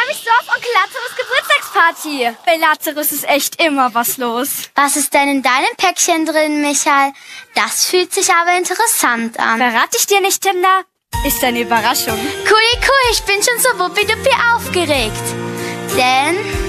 freue mich so auf Onkel Lazarus Geburtstagsparty. Bei Lazarus ist echt immer was los. Was ist denn in deinem Päckchen drin, Michael? Das fühlt sich aber interessant an. Verrate ich dir nicht, Timna? Ist eine Überraschung. Cool, ich bin schon so wuppidupi aufgeregt. Denn